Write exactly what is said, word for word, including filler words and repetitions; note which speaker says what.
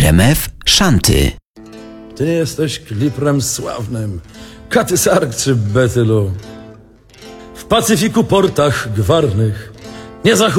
Speaker 1: M F Szanty.
Speaker 2: Ty jesteś kliprem sławnym, Katy Sark czy Betylu. W Pacyfiku portach gwarnych nie zachowujesz